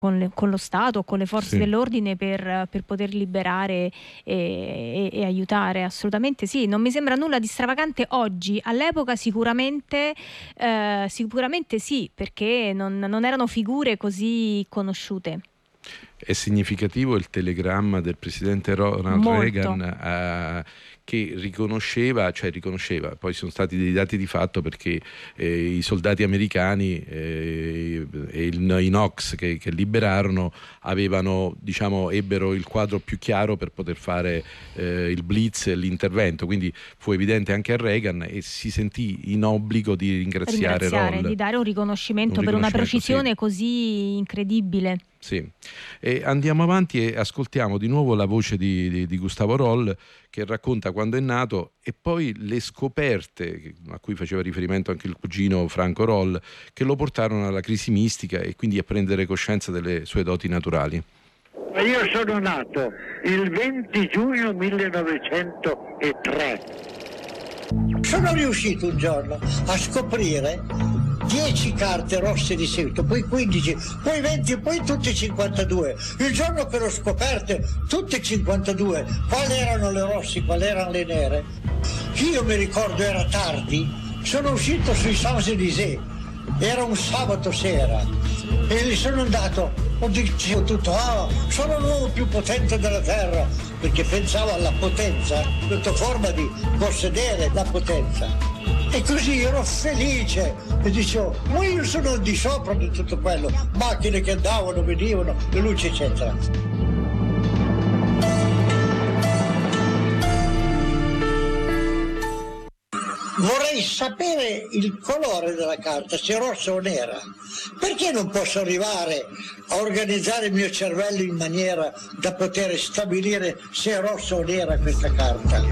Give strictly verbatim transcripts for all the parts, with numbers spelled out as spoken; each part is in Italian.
con, le, con lo Stato, con le forze Sì. dell'ordine per, per poter liberare e, e, e aiutare. Assolutamente sì, non mi sembra nulla di stravagante oggi. All'epoca sicuramente eh, sicuramente sì, perché non, non erano figure così conosciute. È significativo il telegramma del presidente Ronald Molto. Reagan eh, che riconosceva, cioè riconosceva, poi sono stati dei dati di fatto perché eh, i soldati americani eh, e il, i Knox che, che liberarono avevano, diciamo, ebbero il quadro più chiaro per poter fare eh, il blitz e l'intervento, quindi fu evidente anche a Reagan e si sentì in obbligo di ringraziare, Ringraziare, Roll. di dare un riconoscimento, Un per una riconoscimento, precisione sì. così incredibile. Sì, e andiamo avanti e ascoltiamo di nuovo la voce di, di, di Gustavo Roll che racconta quando è nato e poi le scoperte a cui faceva riferimento anche il cugino Franco Roll che lo portarono alla crisi mistica e quindi a prendere coscienza delle sue doti naturali. Io sono nato il venti giugno millenovecentotre. Sono riuscito un giorno a scoprire dieci carte rosse di seguito, poi quindici, poi venti, poi tutte cinquantadue. Il giorno che l'ho scoperte, tutte cinquantadue, quali erano le rosse, quali erano le nere. Io mi ricordo era tardi, sono uscito sui Champs-Élysées, era un sabato sera e gli sono andato, ho detto tutto, ah, sono l'uomo più potente della terra, perché pensavo alla potenza, sotto forma di possedere la potenza. E così ero felice e dicevo, ma io sono al di sopra di tutto quello, macchine che andavano, venivano, le luci eccetera. Vorrei sapere il colore della carta, se è rossa o nera. Perché non posso arrivare a organizzare il mio cervello in maniera da poter stabilire se è rossa o nera questa carta?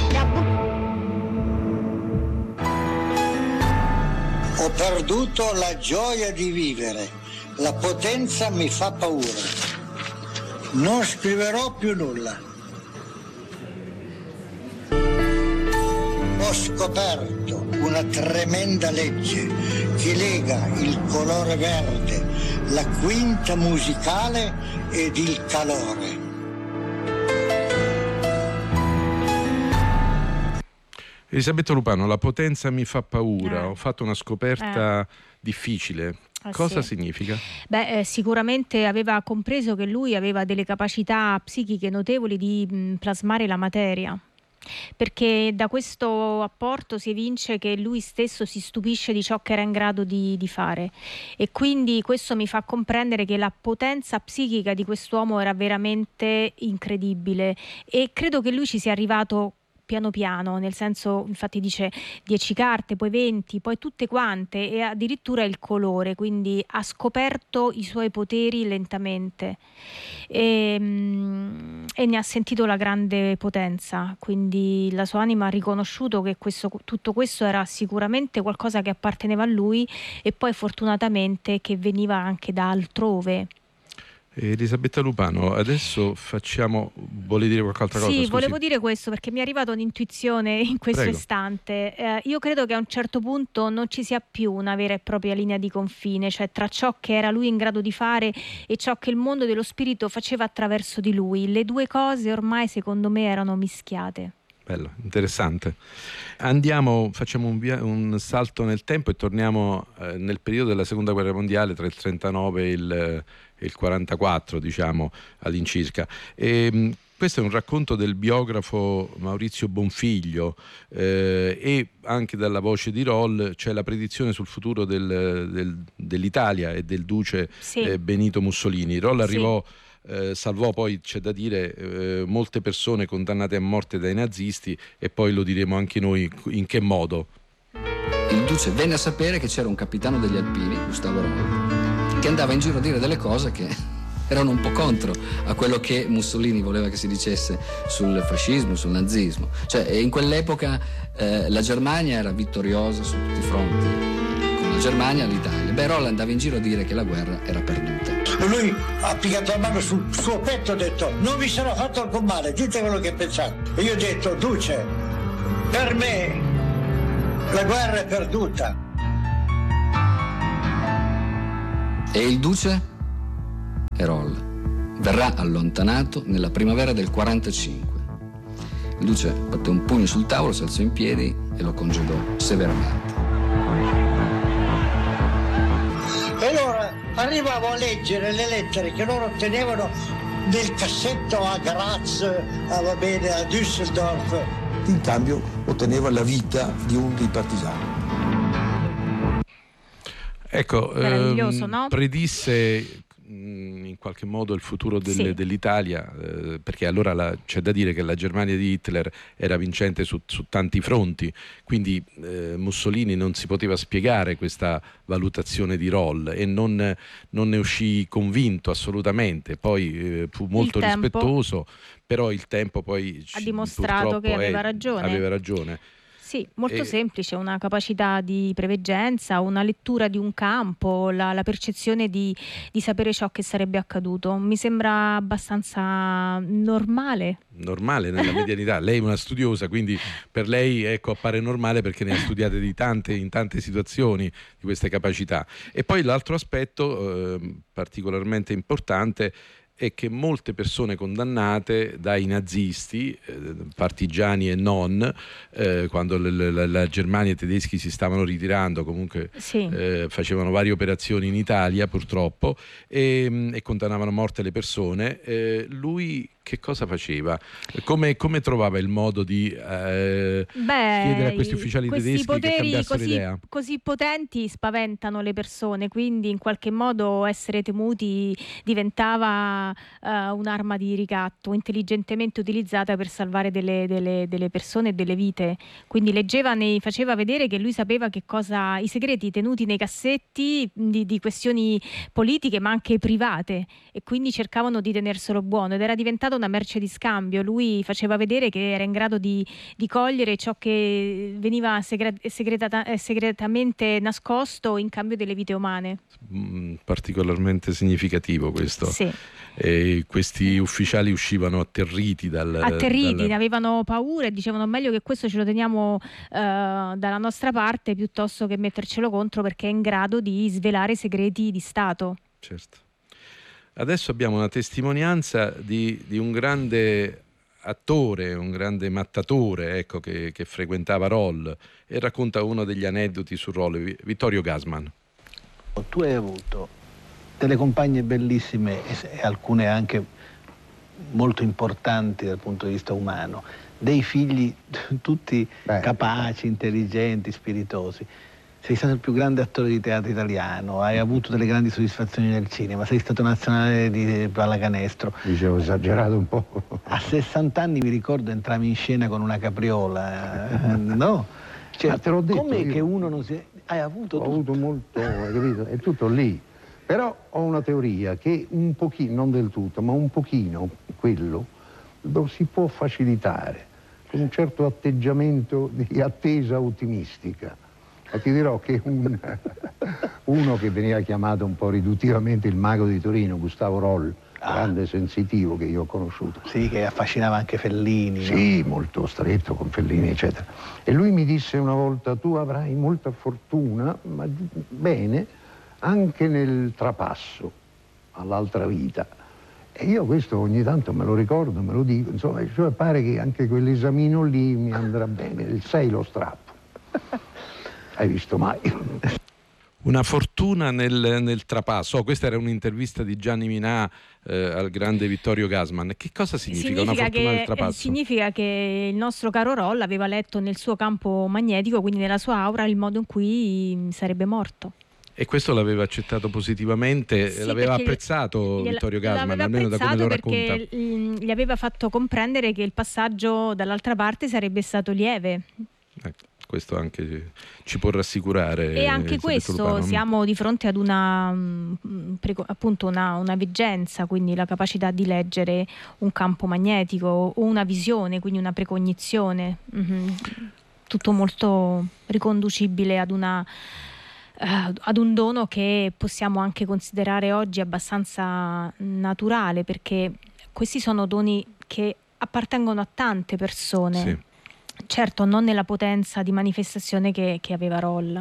Ho perduto la gioia di vivere, la potenza mi fa paura. Non scriverò più nulla. Ho scoperto una tremenda legge che lega il colore verde, la quinta musicale ed il calore. Elisabetta Lupano, la potenza mi fa paura, Eh. ho fatto una scoperta eh. difficile. Eh Cosa sì. significa? Beh, eh, sicuramente aveva compreso che lui aveva delle capacità psichiche notevoli di mh, plasmare la materia. Perché da questo apporto si evince che lui stesso si stupisce di ciò che era in grado di, di fare e quindi questo mi fa comprendere che la potenza psichica di quest'uomo era veramente incredibile e credo che lui ci sia arrivato piano piano, nel senso, infatti dice dieci carte, poi venti, poi tutte quante e addirittura il colore, quindi ha scoperto i suoi poteri lentamente e, e ne ha sentito la grande potenza, quindi la sua anima ha riconosciuto che questo, tutto questo era sicuramente qualcosa che apparteneva a lui e poi fortunatamente che veniva anche da altrove. Elisabetta Lupano, adesso facciamo, vuole dire qualche altra cosa? Sì, Scusi. volevo dire questo perché mi è arrivata un'intuizione in questo Prego. istante. Eh, io credo che a un certo punto non ci sia più una vera e propria linea di confine, cioè tra ciò che era lui in grado di fare e ciò che il mondo dello spirito faceva attraverso di lui. Le due cose ormai secondo me erano mischiate. Bello, interessante. Andiamo, facciamo un, via, un salto nel tempo e torniamo eh, nel periodo della seconda guerra mondiale tra il trentanove e il, e il quarantaquattro, diciamo, all'incirca. E, questo è un racconto del biografo Maurizio Bonfiglio eh, e anche dalla voce di Roll c'è la predizione sul futuro del, del, dell'Italia e del duce sì. eh, Benito Mussolini. Roll arrivò sì. Eh, salvò poi, c'è da dire, eh, molte persone condannate a morte dai nazisti e poi lo diremo anche noi in che modo. Il duce venne a sapere che c'era un capitano degli Alpini, Gustavo Roll, che andava in giro a dire delle cose che erano un po' contro a quello che Mussolini voleva che si dicesse sul fascismo, sul nazismo. Cioè in quell'epoca eh, la Germania era vittoriosa su tutti i fronti, con la Germania l'Italia. Beh, Roll andava in giro a dire che la guerra era perduta. Lui ha piegato la mano sul suo petto e ha detto non vi sarà fatto alcun male, dite quello che pensate. E io ho detto duce, per me la guerra è perduta. E il duce? e Roll. Verrà allontanato nella primavera del quarantacinque. Il duce batté un pugno sul tavolo, si alzò in piedi e lo congedò severamente. E allora arrivavo a leggere le lettere che loro tenevano nel cassetto a Graz, a, va bene, a Düsseldorf. In cambio otteneva la vita di uno dei partigiani. Ecco, meraviglioso, ehm, no? predisse mh, in qualche modo il futuro del, Sì. dell'Italia, eh, perché allora la, c'è da dire che la Germania di Hitler era vincente su, su tanti fronti, quindi eh, Mussolini non si poteva spiegare questa valutazione di Roll e non, non ne uscì convinto assolutamente. Poi eh, fu molto tempo rispettoso, però il tempo poi ha ci- dimostrato purtroppo che aveva è- ragione. aveva ragione. Sì, molto E- semplice, una capacità di preveggenza, una lettura di un campo, la, la percezione di, di sapere ciò che sarebbe accaduto. Mi sembra abbastanza normale. Normale nella medianità. Lei è una studiosa, quindi per lei, ecco, appare normale perché ne ha studiate di tante, in tante situazioni di queste capacità. E poi l'altro aspetto eh, particolarmente importante è che molte persone condannate dai nazisti, eh, partigiani e non, eh, quando l- l- la Germania e i tedeschi si stavano ritirando, comunque Sì. eh, facevano varie operazioni in Italia purtroppo e, e condannavano a morte le persone, eh, lui che cosa faceva? Come, come trovava il modo di eh, Beh, chiedere a questi ufficiali questi tedeschi che poteri cambiassero così, idea? così potenti spaventano le persone, quindi in qualche modo essere temuti diventava eh, un'arma di ricatto intelligentemente utilizzata per salvare delle, delle- delle persone e delle vite. Quindi leggeva, nei, faceva vedere che lui sapeva che cosa, i segreti tenuti nei cassetti di, di questioni politiche ma anche private, e quindi cercavano di tenerselo buono ed era diventata una merce di scambio. Lui faceva vedere che era in grado di, di cogliere ciò che veniva segre- segretata- eh, segretamente nascosto in cambio delle vite umane. Mm, particolarmente significativo questo. Sì. E questi ufficiali uscivano atterriti dal... Atterriti, dal- ne avevano paura e dicevano meglio che questo ce lo teniamo eh, dalla nostra parte piuttosto che mettercelo contro, perché è in grado di svelare segreti di Stato. Certo. Adesso abbiamo una testimonianza di, di un grande attore, un grande mattatore, ecco, che, che frequentava Roll e racconta uno degli aneddoti su Roll, Vi- Vittorio Gassman. Tu hai avuto delle compagne bellissime e, e alcune anche molto importanti dal punto di vista umano, dei figli tutti Beh, capaci, intelligenti, spiritosi. Sei stato il più grande attore di teatro italiano, hai avuto delle grandi soddisfazioni nel cinema, sei stato nazionale di pallacanestro. Dicevo esagerato un po'. A sessanta anni mi ricordo entrammi in scena con una capriola, eh, no? Cioè, Ma te l'ho detto com'è io. che uno non si... Hai avuto Ho tutto? avuto molto, hai capito? È tutto lì. Però ho una teoria che un pochino, non del tutto, ma un pochino quello lo si può facilitare con un certo atteggiamento di attesa ottimistica. Ma ti dirò che un, uno che veniva chiamato un po' riduttivamente il mago di Torino, Gustavo Roll, Ah. grande sensitivo che io ho conosciuto. Sì, che affascinava anche Fellini. Sì, molto stretto con Fellini, eccetera. E lui mi disse una volta: tu avrai molta fortuna, ma bene, anche nel trapasso all'altra vita. E io questo ogni tanto me lo ricordo, me lo dico, insomma, cioè pare che anche quell'esamino lì mi andrà bene, il sei lo strappo. Hai visto mai? Una fortuna nel, nel trapasso. Oh, questa era un'intervista di Gianni Minà eh, al grande Vittorio Gassman. Che cosa significa, una fortuna che, nel trapasso? eh, significa che il nostro caro Roll aveva letto nel suo campo magnetico, quindi nella sua aura, il modo in cui mm, sarebbe morto. E questo l'aveva accettato positivamente, Sì, l'aveva perché apprezzato gliela- Vittorio Gassman, l'aveva almeno da come lo apprezzato racconta. perché mm, gli aveva fatto comprendere che il passaggio dall'altra parte sarebbe stato lieve. Ecco, questo anche ci può rassicurare. E anche Elisabetta questo, Lupano. siamo di fronte ad una mm, preco- appunto una, una veggenza, quindi la capacità di leggere un campo magnetico o una visione, quindi una precognizione. Mhm. Tutto molto riconducibile ad una eh, ad un dono che possiamo anche considerare oggi abbastanza naturale, perché questi sono doni che appartengono a tante persone. Sì. Certo, non nella potenza di manifestazione che, che aveva Roll.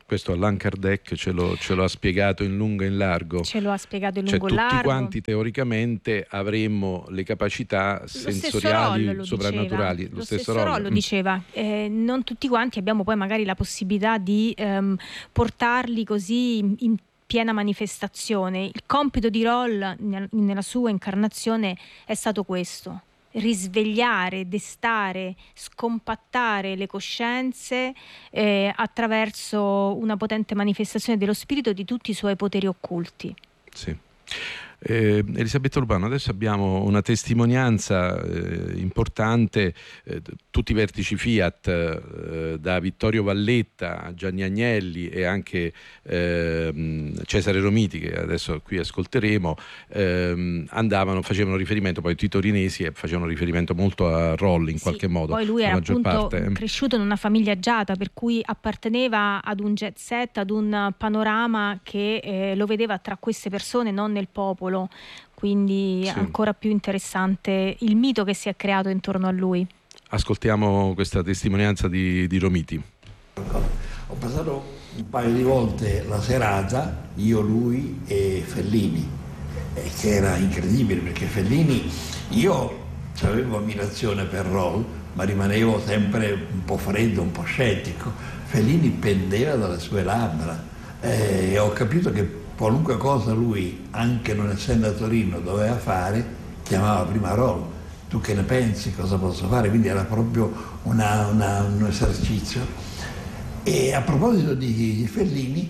Questo Allan Kardec ce lo, ce lo ha spiegato in lungo e in largo. Ce lo ha spiegato in cioè, lungo e largo. Tutti quanti teoricamente avremmo le capacità lo sensoriali, soprannaturali. Diceva. Lo, lo stesso, stesso Roll lo mm. diceva. Eh, non tutti quanti abbiamo poi magari la possibilità di ehm, portarli così in, in piena manifestazione. Il compito di Roll nel, nella sua incarnazione è stato questo: risvegliare, destare, scompattare le coscienze eh, attraverso una potente manifestazione dello spirito di tutti i suoi poteri occulti. Sì. Eh, Elisabetta Urbano, adesso abbiamo una testimonianza eh, importante, eh, tutti i vertici Fiat, eh, da Vittorio Valletta a Gianni Agnelli e anche eh, Cesare Romiti, che adesso qui ascolteremo, eh, andavano, facevano riferimento, poi Tito Rinesi facevano riferimento molto a Roll in sì, qualche modo. Poi lui era appunto parte. cresciuto in una famiglia agiata, per cui apparteneva ad un jet set, ad un panorama che eh, lo vedeva tra queste persone, non nel popolo. Quindi sì. Ancora più interessante il mito che si è creato intorno a lui. Ascoltiamo questa testimonianza di, di Romiti. Ho passato un paio di volte la serata, io, lui e Fellini, eh, che era incredibile, perché Fellini, io avevo ammirazione per Roll, ma rimanevo sempre un po' freddo, un po' scettico. Fellini pendeva dalle sue labbra eh, e ho capito che qualunque cosa lui, anche non essendo a Torino, doveva fare, chiamava prima Roll. Tu che ne pensi? Cosa posso fare? Quindi era proprio una, una, un esercizio. E a proposito di Fellini,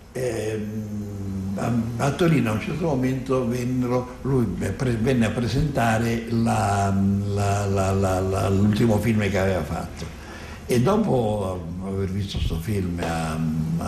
ehm, a, a Torino a un certo momento vennero, lui venne a presentare la, la, la, la, la, l'ultimo film che aveva fatto. E dopo aver visto questo film a,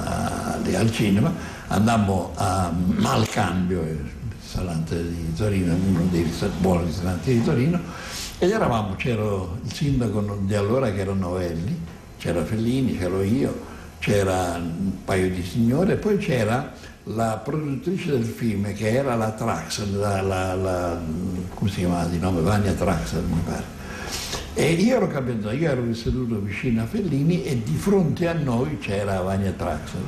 a, al cinema, andammo a, al Cambio, il ristorante di Torino, uno dei buoni ristoranti di Torino, ed eravamo, c'era il sindaco di allora che era Novelli, c'era Fellini, c'ero io, c'era un paio di signore, e poi c'era la produttrice del film che era la Traxel, la, la, la, come si chiamava di nome? Vania Traxel mi pare. E io ero capitato, io ero seduto vicino a Fellini e di fronte a noi c'era Vania Traxel.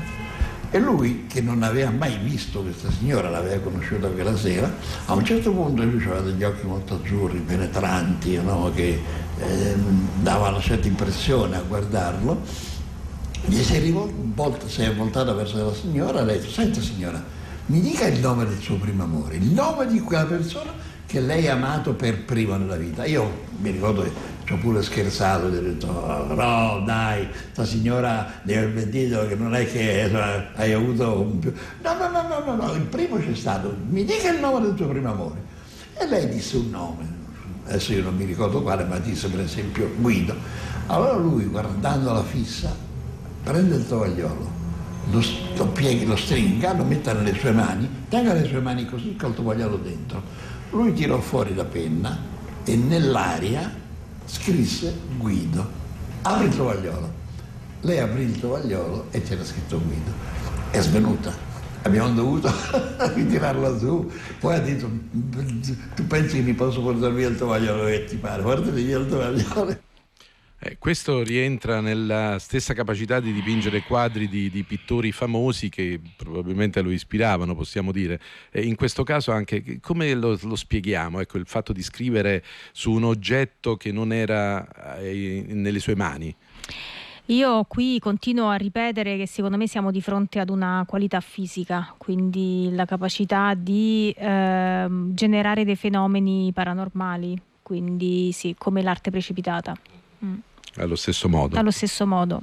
E lui, che non aveva mai visto questa signora, l'aveva conosciuta quella sera, a un certo punto lui aveva degli occhi molto azzurri, penetranti, no? Che eh, davano una certa impressione a guardarlo. Gli si è, rivolta, si è voltata verso la signora e le ha detto: senta signora, mi dica il nome del suo primo amore, il nome di quella persona che lei ha amato per prima nella vita. Io mi ricordo che ci ho pure scherzato, gli ho detto: oh, no dai, sta signora deve aver pentito, che non è che eh, hai avuto un più... No, no, no, no, no, no, il primo c'è stato, mi dica il nome del tuo primo amore. E lei disse un nome, adesso io non mi ricordo quale, ma disse per esempio Guido. Allora lui, guardandola fissa, prende il tovagliolo, lo, lo pieghi, lo stringa, lo metta nelle sue mani, tenga le sue mani così col tovagliolo dentro. Lui tirò fuori la penna e nell'aria scrisse Guido. Apri il tovagliolo. Lei aprì il tovagliolo e c'era scritto Guido. È svenuta. Abbiamo dovuto ritirarla su. Poi ha detto: tu pensi che mi posso portare via il tovagliolo che ti pare? Portati via il tovagliolo. Eh, questo rientra nella stessa capacità di dipingere quadri di, di pittori famosi che probabilmente lo ispiravano, possiamo dire. Eh, in questo caso anche, come lo, lo spieghiamo? Ecco, il fatto di scrivere su un oggetto che non era eh, nelle sue mani. Io qui continuo a ripetere che secondo me siamo di fronte ad una qualità fisica, quindi la capacità di eh, generare dei fenomeni paranormali, quindi sì, come l'arte precipitata. Mm. Allo stesso modo. Allo stesso modo.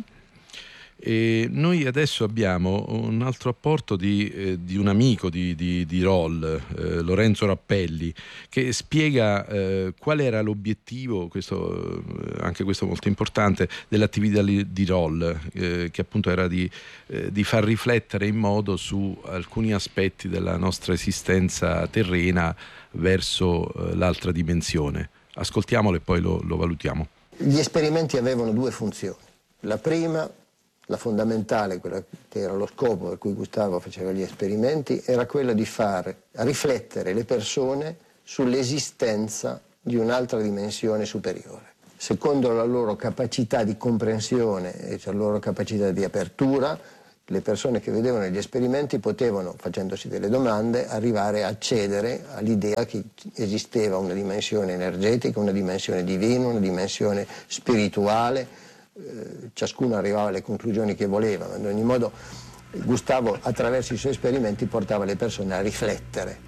E noi adesso abbiamo un altro apporto di, eh, di un amico di, di, di Roll, eh, Lorenzo Rappelli, che spiega eh, qual era l'obiettivo, questo, anche questo molto importante, dell'attività di Roll, eh, che appunto era di, eh, di far riflettere in modo su alcuni aspetti della nostra esistenza terrena verso eh, l'altra dimensione. Ascoltiamolo e poi lo, lo valutiamo. Gli esperimenti avevano due funzioni. La prima, la fondamentale, quella che era lo scopo per cui Gustavo faceva gli esperimenti, era quella di far riflettere le persone sull'esistenza di un'altra dimensione superiore. Secondo la loro capacità di comprensione e la loro capacità di apertura, le persone che vedevano gli esperimenti potevano, facendosi delle domande, arrivare a accedere all'idea che esisteva una dimensione energetica, una dimensione divina, una dimensione spirituale. Eh, ciascuno arrivava alle conclusioni che voleva, ma in ogni modo Gustavo attraverso i suoi esperimenti portava le persone a riflettere.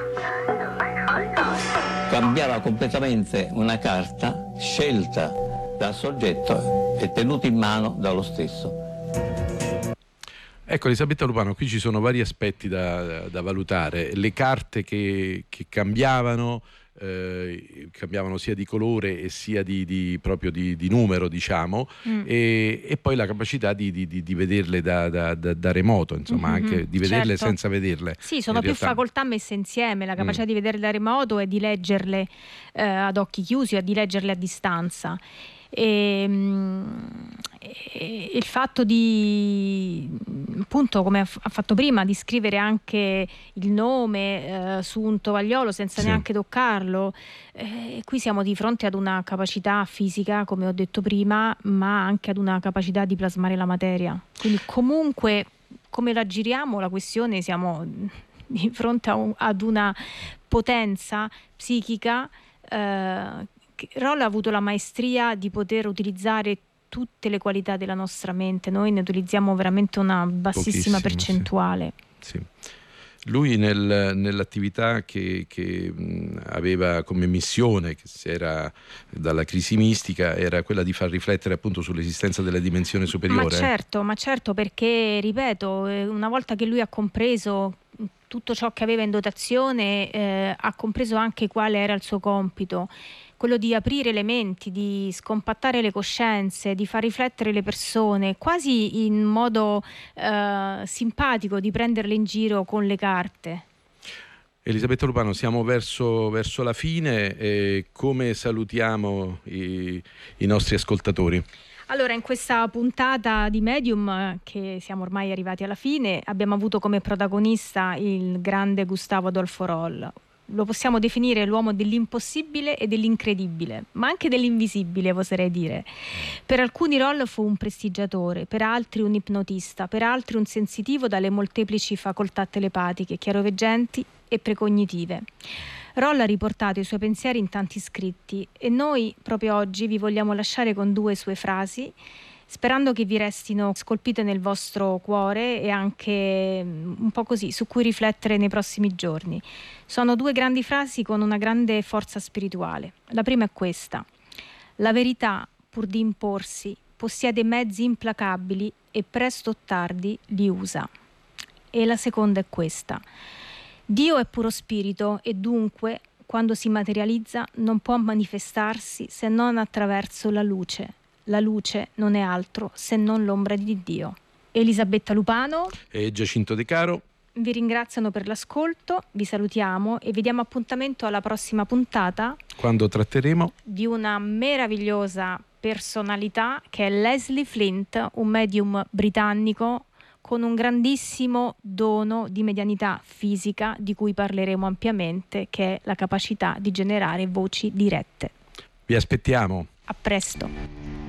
Cambiava completamente una carta scelta dal soggetto e tenuta in mano dallo stesso. Ecco, Elisabetta Lupano, qui ci sono vari aspetti da, da valutare. Le carte che, che cambiavano, eh, cambiavano sia di colore e sia di, di proprio di, di numero, diciamo, mm. e, e poi la capacità di, di, di vederle da, da, da, da remoto, insomma, mm-hmm, anche di vederle certo. senza vederle. Sì, sono più realtà. facoltà messe insieme, la capacità mm. di vederle da remoto e di leggerle eh, ad occhi chiusi o di leggerle a distanza. E, e il fatto di, appunto, come ha fatto prima, di scrivere anche il nome eh, su un tovagliolo senza sì. neanche toccarlo, eh, qui siamo di fronte ad una capacità fisica, come ho detto prima, ma anche ad una capacità di plasmare la materia. Quindi comunque, come la giriamo la questione, siamo di fronte a un, ad una potenza psichica. eh, Roll ha avuto la maestria di poter utilizzare tutte le qualità della nostra mente. Noi ne utilizziamo veramente una bassissima percentuale. Sì. Sì. Lui nel, nell'attività che, che mh, aveva come missione, che era dalla crisi mistica, era quella di far riflettere appunto sull'esistenza della dimensione superiore. Ma certo, ma certo, perché ripeto, una volta che lui ha compreso tutto ciò che aveva in dotazione, eh, ha compreso anche quale era il suo compito, quello di aprire le menti, di scompattare le coscienze, di far riflettere le persone, quasi in modo eh, simpatico, di prenderle in giro con le carte. Elisabetta Lupano, siamo verso, verso la fine, e come salutiamo i, i nostri ascoltatori? Allora, in questa puntata di Medium, che siamo ormai arrivati alla fine, abbiamo avuto come protagonista il grande Gustavo Adolfo Roll. Lo possiamo definire l'uomo dell'impossibile e dell'incredibile, ma anche dell'invisibile, oserei dire. Per alcuni Roll fu un prestigiatore, per altri un ipnotista, per altri un sensitivo dalle molteplici facoltà telepatiche, chiaroveggenti e precognitive. Roll ha riportato i suoi pensieri in tanti scritti e noi proprio oggi vi vogliamo lasciare con due sue frasi, sperando che vi restino scolpite nel vostro cuore e anche un po' così, su cui riflettere nei prossimi giorni. Sono due grandi frasi con una grande forza spirituale. La prima è questa: la verità, pur di imporsi, possiede mezzi implacabili e presto o tardi li usa. E la seconda è questa: Dio è puro spirito e dunque, quando si materializza, non può manifestarsi se non attraverso la luce. La luce non è altro se non l'ombra di Dio. Elisabetta Lupano e Giacinto De Caro vi ringraziano per l'ascolto, vi salutiamo e vi diamo appuntamento alla prossima puntata, quando tratteremo di una meravigliosa personalità che è Leslie Flint, un medium britannico con un grandissimo dono di medianità fisica di cui parleremo ampiamente, che è la capacità di generare voci dirette. Vi aspettiamo. A presto.